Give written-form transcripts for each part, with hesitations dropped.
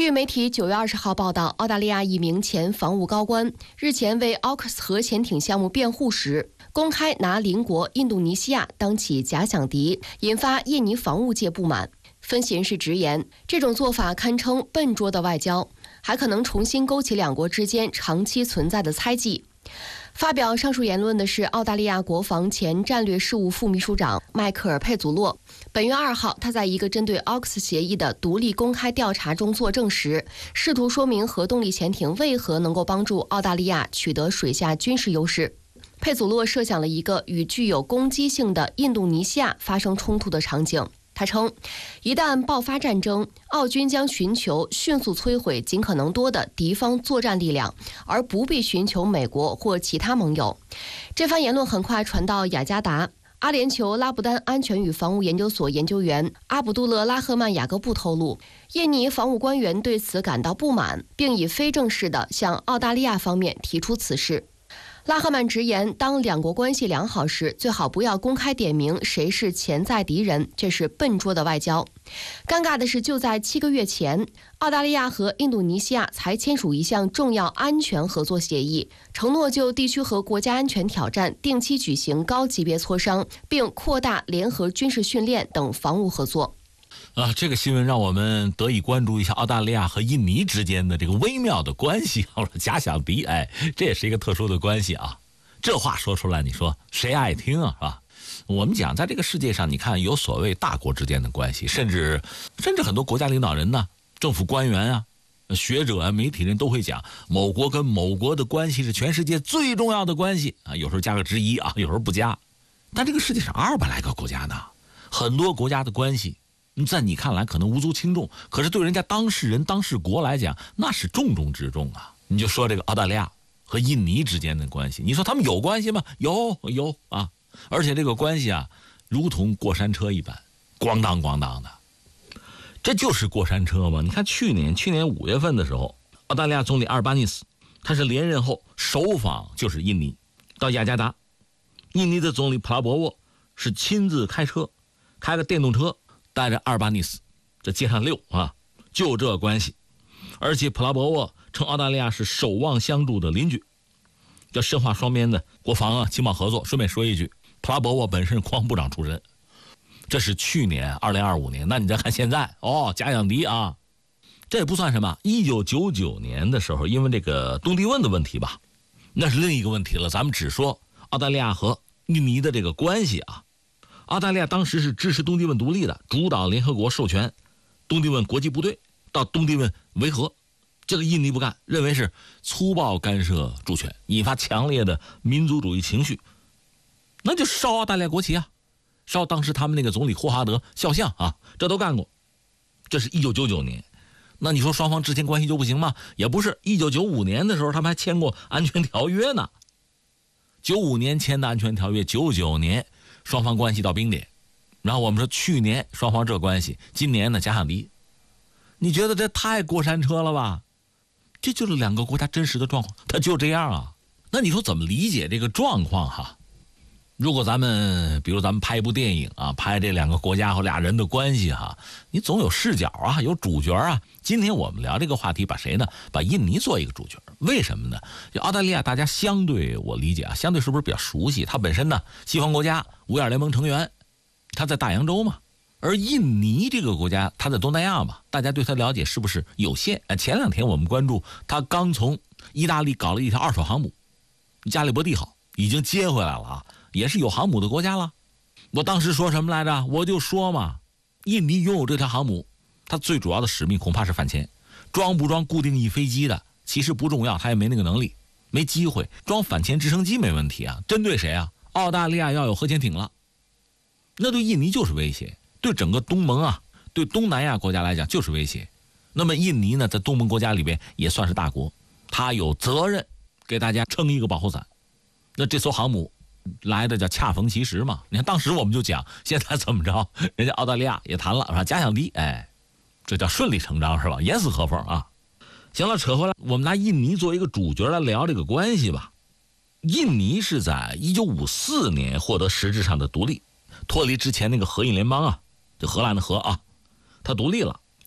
据媒体9月20号报道，澳大利亚一名前防务高官日前为 AUKUS 核潜艇项目辩护时，公开拿邻国印度尼西亚当起假想敌，引发印尼防务界不满。分析人士直言，这种做法堪称笨拙的外交，还可能重新勾起两国之间长期存在的猜忌。发表上述言论的是澳大利亚国防前战略事务副秘书长迈克尔·佩祖洛。本月2号，他在一个针对 AUKUS 协议的独立公开调查中作证时，试图说明核动力潜艇为何能够帮助澳大利亚取得水下军事优势。佩祖洛设想了一个与具有攻击性的印度尼西亚发生冲突的场景。他称，一旦爆发战争，澳军将寻求迅速摧毁尽可能多的敌方作战力量，而不必寻求美国或其他盟友。这番言论很快传到雅加达。阿联酋拉布丹安全与防务研究所研究员阿卜杜勒拉赫曼雅各布透露，印尼防务官员对此感到不满，并以非正式的向澳大利亚方面提出此事。拉赫曼直言，当两国关系良好时，最好不要公开点名谁是潜在敌人，这是笨拙的外交。尴尬的是，就在7个月前，澳大利亚和印度尼西亚才签署一项重要安全合作协议，承诺就地区和国家安全挑战定期举行高级别磋商，并扩大联合军事训练等防务合作。 这个新闻让我们得以关注一下澳大利亚和印尼之间的这个微妙的关系。我说假想敌，这也是一个特殊的关系啊。这话说出来，你说谁爱听啊？是吧？我们讲，在这个世界上，你看有所谓大国之间的关系，甚至很多国家领导人呢、政府官员啊、学者啊、媒体人都会讲，某国跟某国的关系是全世界最重要的关系啊。有时候加个之一啊，有时候不加。但这个世界上200来个国家呢，很多国家的关系，在你看来可能无足轻重，可是对人家当事人、当事国来讲，那是重中之重啊。你就说这个澳大利亚和印尼之间的关系，你说他们有关系吗？有啊，而且这个关系啊，如同过山车一般，咣当咣当的，这就是过山车嘛。你看去年5月份的时候，澳大利亚总理阿尔巴尼斯，他是连任后首访就是印尼，到雅加达，印尼的总理普拉博沃是亲自开个电动车，带着阿尔巴尼斯在街上溜啊，就这关系。而且普拉博沃称澳大利亚是守望相助的邻居，要深化双边的国防啊、情报合作。顺便说一句，普拉博沃本身是国防部长出身，这是去年2025年。那你再看现在，假想敌啊，这也不算什么。1999年的时候，因为这个东帝汶的问题吧，那是另一个问题了。咱们只说澳大利亚和印尼的这个关系啊。澳大利亚当时是支持东帝汶独立的，主导联合国授权东帝汶国际部队到东帝汶维和。这个印尼不干，认为是粗暴干涉主权，引发强烈的民族主义情绪，那就烧澳大利亚国旗啊，烧当时他们那个总理霍华德肖像啊，这都干过。这是1999年。那你说双方之间关系就不行吗？也不是。1995年的时候他们还签过安全条约呢。95年签的安全条约，99年双方关系到冰点。然后我们说去年双方这关系，今年呢假想敌。你觉得这太过山车了吧？这就是两个国家真实的状况，它就这样啊。那你说怎么理解这个状况哈？如果比如咱们拍一部电影啊，拍这两个国家和俩人的关系哈，你总有视角啊，有主角啊。今天我们聊这个话题，把谁呢？把印尼做一个主角。为什么呢？就澳大利亚，大家相对我理解啊，相对是不是比较熟悉？它本身呢，西方国家五眼联盟成员，它在大洋洲嘛。而印尼这个国家，它在东南亚嘛，大家对它了解是不是有限？前2天我们关注，它刚从意大利搞了一条2手航母，加利波第号已经接回来了啊，也是有航母的国家了。我当时说什么来着？我就说嘛，印尼拥有这条航母，它最主要的使命恐怕是反潜，装不装固定翼飞机的其实不重要，它也没那个能力，没机会。装反潜直升机没问题啊。针对谁啊？澳大利亚要有核潜艇了，那对印尼就是威胁。对整个东盟啊，对东南亚国家来讲就是威胁。那么印尼呢，在东盟国家里边也算是大国，他有责任给大家撑一个保护伞。那这艘航母来的叫恰逢其时嘛。你看当时我们就讲，现在怎么着，人家澳大利亚也谈了，是吧？假想敌，这叫顺理成章，是吧？严丝合缝啊。行了，扯回来，我们拿印尼作为一个主角来聊这个关系吧。印尼是在1954年获得实质上的独立，脱离之前那个荷印联邦啊，就荷兰的荷啊，它独立了。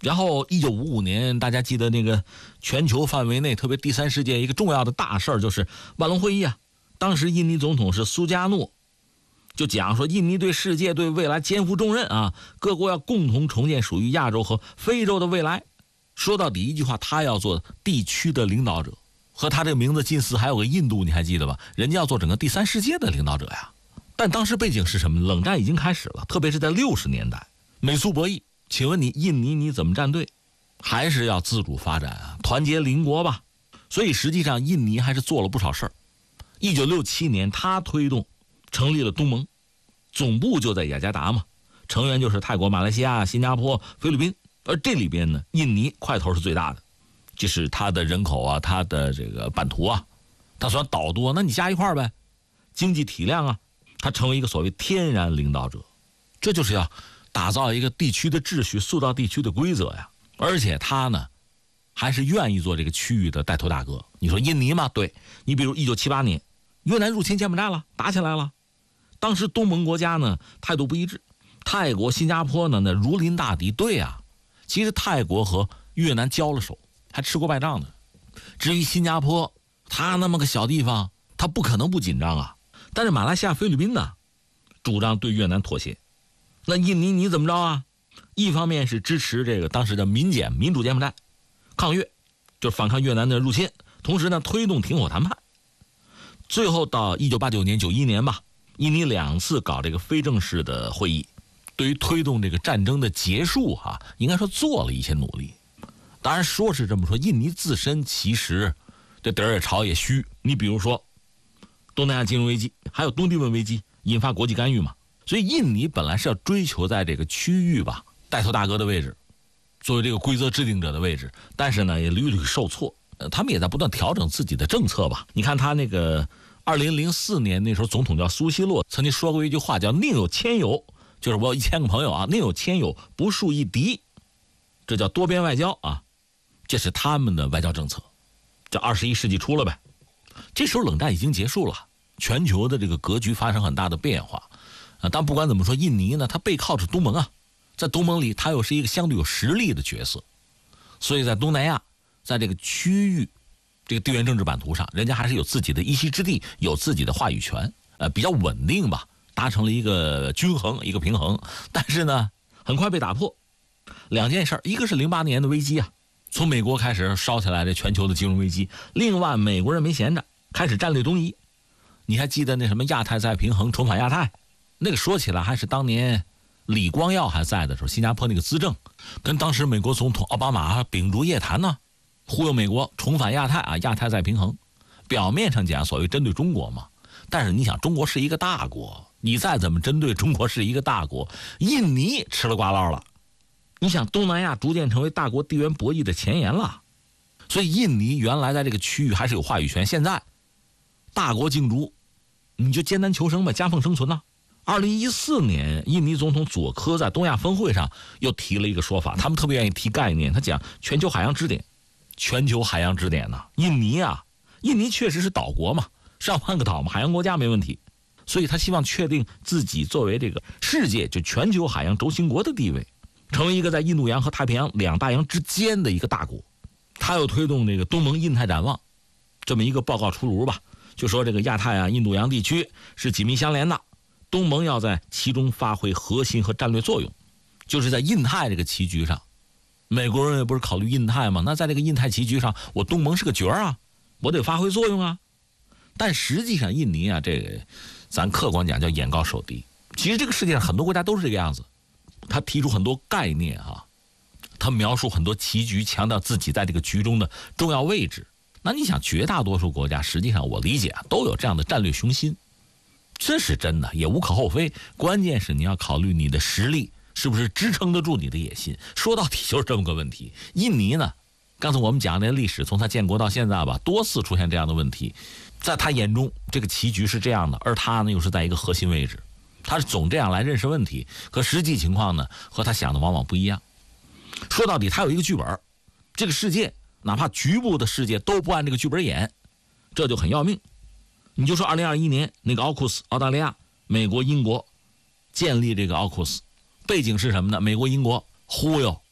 然后1955年，大家记得那个全球范围内，特别第三世界一个重要的大事儿，就是万隆会议啊。当时印尼总统是苏加诺，就讲说印尼对世界对未来肩负重任啊，各国要共同重建属于亚洲和非洲的未来。说到底一句话，他要做地区的领导者，和他这个名字近似，还有个印度，你还记得吧？人家要做整个第三世界的领导者呀。但当时背景是什么？冷战已经开始了，特别是在60年代，美苏博弈。请问你印尼你怎么站队？还是要自主发展啊，团结邻国吧。所以实际上印尼还是做了不少事儿。1967年他推动成立了东盟，总部就在雅加达嘛，成员就是泰国、马来西亚、新加坡、菲律宾。而这里边呢，印尼块头是最大的，就是它的人口啊，它的这个版图啊，它算岛多，那你加一块呗，经济体量啊，它成为一个所谓天然领导者，这就是要打造一个地区的秩序，塑造地区的规则呀。而且他呢，还是愿意做这个区域的带头大哥。你说印尼嘛，对，你比如1978年，越南入侵柬埔寨了，打起来了，当时东盟国家呢态度不一致，泰国、新加坡呢那如临大敌。对啊，其实泰国和越南交了手，还吃过败仗呢。至于新加坡，他那么个小地方，他不可能不紧张啊。但是马来西亚、菲律宾呢，主张对越南妥协。那印尼你怎么着啊？一方面是支持这个当时的民主柬埔寨抗越，就是反抗越南的入侵，同时呢推动停火谈判。最后到1989年、91年吧，印尼2次搞这个非正式的会议，对于推动这个战争的结束应该说做了一些努力。当然说是这么说，印尼自身其实这底儿也朝也虚。你比如说东南亚金融危机，还有东帝汶危机，引发国际干预嘛。所以印尼本来是要追求在这个区域吧带头大哥的位置，作为这个规则制定者的位置，但是呢也屡屡受挫。他们也在不断调整自己的政策吧。你看他那个2004年那时候总统叫苏西洛，曾经说过一句话叫宁有千友，就是我有1000个朋友啊，宁有千友不树一敌，这叫多边外交啊，这是他们的外交政策。这21世纪初了呗，这时候冷战已经结束了，全球的这个格局发生很大的变化。但不管怎么说，印尼呢，它背靠着东盟啊，在东盟里，它又是一个相对有实力的角色，所以在东南亚，在这个区域，这个地缘政治版图上，人家还是有自己的一席之地，有自己的话语权，比较稳定吧，达成了一个均衡，一个平衡。但是呢，很快被打破。2件事，一个是08年的危机啊，从美国开始烧起来这全球的金融危机；另外，美国人没闲着，开始战略东移。你还记得那什么亚太再平衡，重返亚太？那个说起来还是当年李光耀还在的时候，新加坡那个资政跟当时美国总统奥巴马秉烛夜谈呢，忽悠美国重返亚太啊，亚太再平衡。表面上讲所谓针对中国嘛，但是你想中国是一个大国，你再怎么针对中国是一个大国，印尼吃了瓜捞了。你想东南亚逐渐成为大国地缘博弈的前沿了，所以印尼原来在这个区域还是有话语权，现在大国竞逐，你就艰难求生呗，夹缝生存呐。2014年，印尼总统佐科在东亚峰会上又提了一个说法，他们特别愿意提概念，他讲全球海洋支点。全球海洋支点呢，印尼确实是岛国嘛，上万个岛嘛，海洋国家没问题，所以他希望确定自己作为这个世界就全球海洋轴心国的地位，成为一个在印度洋和太平洋2大洋之间的一个大国。他又推动这个东盟印太展望这么一个报告出炉吧，就说这个亚太印度洋地区是紧密相连的，东盟要在其中发挥核心和战略作用，就是在印太这个棋局上，美国人也不是考虑印太吗？那在这个印太棋局上，我东盟是个角啊，我得发挥作用啊。但实际上印尼这个咱客观讲叫眼高手低。其实这个世界上很多国家都是这个样子，他提出很多概念他描述很多棋局，强调自己在这个局中的重要位置。那你想绝大多数国家实际上我理解都有这样的战略雄心，这是真的，也无可厚非。关键是你要考虑你的实力是不是支撑得住你的野心。说到底就是这么个问题。印尼呢，刚才我们讲的历史，从他建国到现在吧，多次出现这样的问题。在他眼中，这个棋局是这样的，而他呢又是在一个核心位置，他是总这样来认识问题，可实际情况呢和他想的往往不一样。说到底，他有一个剧本，这个世界哪怕局部的世界都不按这个剧本演，这就很要命。你就说2021年那个奥库斯，澳大利亚、美国、英国建立这个奥库斯，背景是什么呢？美国、英国忽悠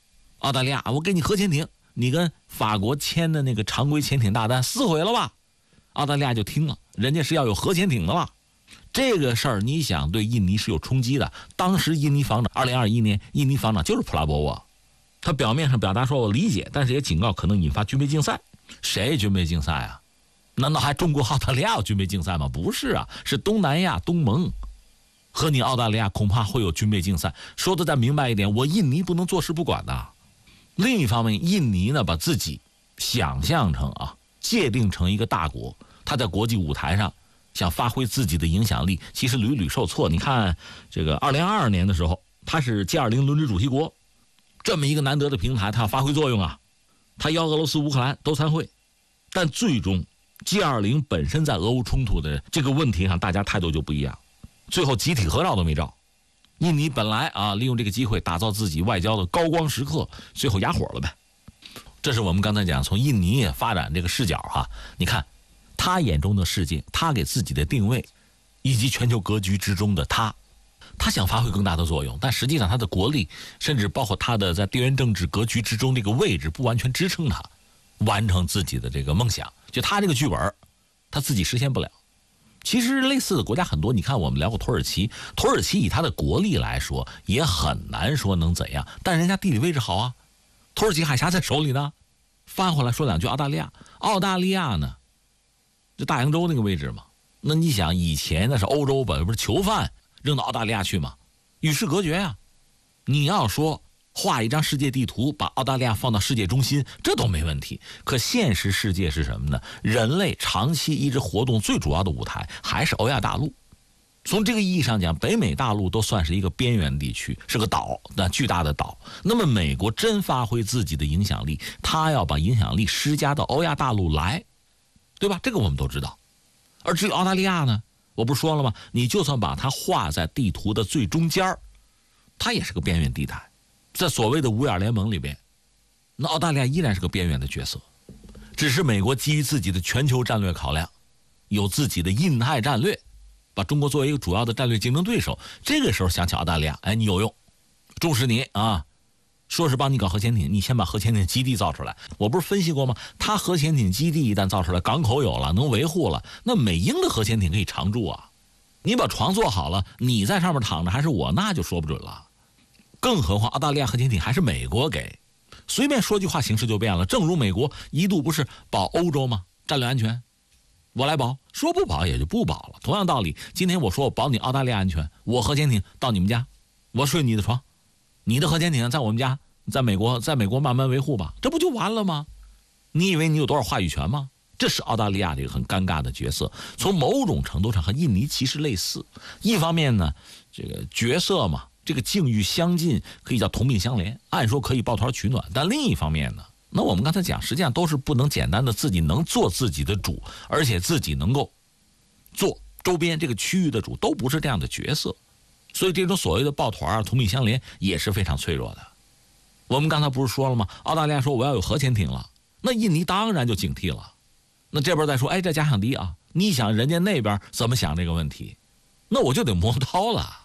澳大利亚，我给你核潜艇，你跟法国签的那个常规潜艇大单撕毁了吧？澳大利亚就听了，人家是要有核潜艇的了。这个事儿你想对印尼是有冲击的。当时印尼防长2021年印尼防长就是普拉博沃，他表面上表达说我理解，但是也警告可能引发军备竞赛。谁军备竞赛啊？难道还中国澳大利亚有军备竞赛吗？不是啊，是东南亚东盟和你澳大利亚恐怕会有军备竞赛。说的再明白一点，我印尼不能坐视不管的。另一方面，印尼呢把自己想象成界定成一个大国，他在国际舞台上想发挥自己的影响力，其实屡屡受挫。你看这个2022年的时候，他是 G20 轮值主席国，这么一个难得的平台，他要发挥作用啊。他邀俄罗斯乌克兰都参会，但最终 G20 本身在俄乌冲突的这个问题上大家态度就不一样，最后集体合照都没照。印尼本来利用这个机会打造自己外交的高光时刻，最后哑火了呗。这是我们刚才讲从印尼发展这个视角你看他眼中的世界，他给自己的定位，以及全球格局之中的他想发挥更大的作用，但实际上他的国力，甚至包括他的在地缘政治格局之中这个位置，不完全支撑他完成自己的这个梦想。就他这个剧本，他自己实现不了。其实类似的国家很多，你看我们聊过土耳其，土耳其以他的国力来说，也很难说能怎样，但人家地理位置好啊，土耳其海峡在手里呢。翻回来说两句澳大利亚，澳大利亚呢，就大洋洲那个位置嘛。那你想以前那是欧洲不是囚犯扔到澳大利亚去嘛，与世隔绝呀。你要说画一张世界地图，把澳大利亚放到世界中心，这都没问题。可现实世界是什么呢？人类长期一直活动最主要的舞台还是欧亚大陆。从这个意义上讲，北美大陆都算是一个边缘地区，是个岛，那巨大的岛。那么美国真发挥自己的影响力，他要把影响力施加到欧亚大陆来，对吧？这个我们都知道。而至于澳大利亚呢，我不是说了吗？你就算把它画在地图的最中间，它也是个边缘地带。在所谓的五眼联盟里边，那澳大利亚依然是个边缘的角色，只是美国基于自己的全球战略考量，有自己的印太战略，把中国作为一个主要的战略竞争对手。这个时候想起澳大利亚，你有用，重视你说是帮你搞核潜艇，你先把核潜艇基地造出来。我不是分析过吗？它核潜艇基地一旦造出来，港口有了，能维护了，那美英的核潜艇可以常驻啊。你把床做好了，你在上面躺着还是我，那就说不准了。更何况澳大利亚核潜艇还是美国给，随便说句话形势就变了。正如美国一度不是保欧洲吗？战略安全我来保，说不保也就不保了。同样道理，今天我说我保你澳大利亚安全，我核潜艇到你们家，我睡你的床，你的核潜艇在我们家，在美国慢慢维护吧，这不就完了吗？你以为你有多少话语权吗？这是澳大利亚这个很尴尬的角色。从某种程度上和印尼其实类似，一方面呢，这个角色嘛，这个境遇相近，可以叫同病相怜，按说可以抱团取暖。但另一方面呢，那我们刚才讲，实际上都是不能简单的自己能做自己的主，而且自己能够做周边这个区域的主，都不是这样的角色。所以这种所谓的抱团同病相怜也是非常脆弱的。我们刚才不是说了吗？澳大利亚说我要有核潜艇了，那印尼当然就警惕了。那这边再说，这假想敌你想人家那边怎么想这个问题，那我就得磨刀了。